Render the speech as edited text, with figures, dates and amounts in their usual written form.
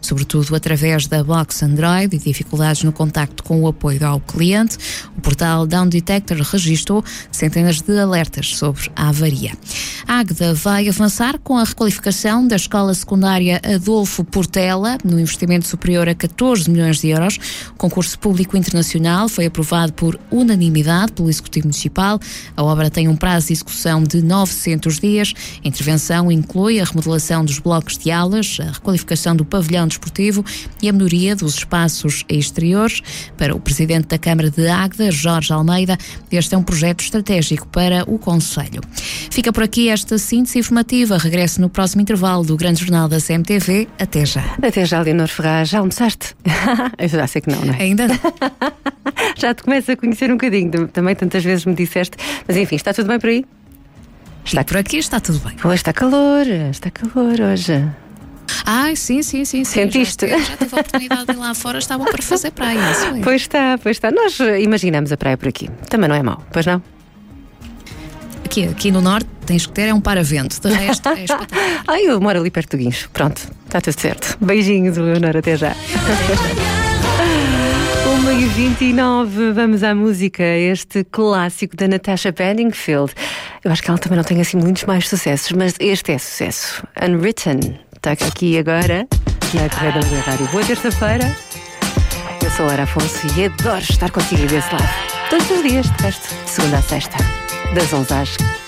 sobretudo através da box Android e dificuldades no contacto com o apoio ao cliente. O portal Down Detector registou centenas de alertas sobre a avaria. A Águeda vai avançar com a requalificação da escola secundária Adolfo Portela, no investimento superior a 14 milhões de euros. O concurso público internacional foi aprovado por unanimidade pelo Executivo Municipal. A obra tem um prazo de execução de 900 dias. A intervenção inclui a remodelação dos blocos de aulas, a requalificação do pavilhão desportivo e a melhoria dos espaços exteriores. Para o Presidente da Câmara de Águeda, Jorge Almeida, este é um projeto estratégico para o concelho. Fica por aqui esta síntese informativa. Regresso no próximo intervalo do Grande Jornal da CMTV. Até já. Até já, Leonor Ferraz. Já almoçaste? Eu já sei que não, não é? Ainda não. Já te começo a conhecer um bocadinho. Também tantas vezes me disseste. Mas enfim, está tudo bem por aí? Está por aqui, está tudo bem. Pois, está calor hoje. Ai, sim. Sentiste? Já tive a oportunidade de ir lá fora, estavam para fazer praia. Isso é. Pois está. Nós imaginamos a praia por aqui. Também não é mau, pois não? Aqui no Norte tens que ter um paravento, de resto é espetacular. Ai, eu moro ali perto do Guincho. Pronto, está tudo certo. Beijinhos, Leonor, até já. 1h29, vamos à música. Este clássico da Natasha Bedingfield. Eu acho que ela também não tem assim muitos mais sucessos, mas este é sucesso. Unwritten. Está aqui agora na Correia da Rádio. Boa terça-feira. Eu sou a Lara Afonso e adoro estar contigo desse lado. Todos os dias, de resto, de segunda a sexta, das 11 às